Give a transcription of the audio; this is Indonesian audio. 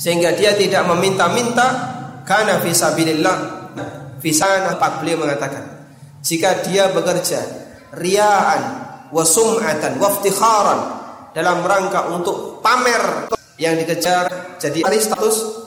sehingga dia tidak meminta-minta, kana fi sabilillah. Fisana Pak beliau mengatakan, jika dia bekerja riaan wa sum'atan wa iftikharan, dalam rangka untuk pamer yang dikejar, jadi status